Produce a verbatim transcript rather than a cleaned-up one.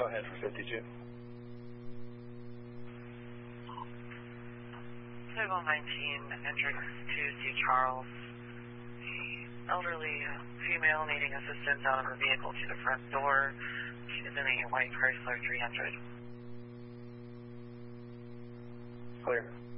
Go ahead for fifty-two. Table nineteen, entrance to C. Charles. The elderly female needing assistance out of her vehicle to the front door. She is in a white Chrysler three hundred. Clear.